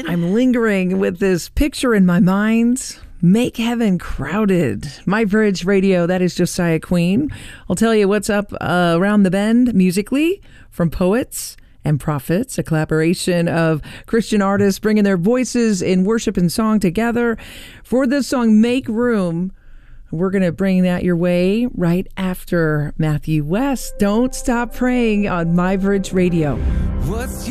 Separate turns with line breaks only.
I'm lingering with this picture in my mind. Make heaven crowded. My Bridge Radio, that is Josiah Queen. I'll tell you what's up around the bend musically from Poets and Prophets, a collaboration of Christian artists bringing their voices in worship and song together for the song Make Room. We're going to bring that your way right after Matthew West. Don't stop praying on My Bridge Radio.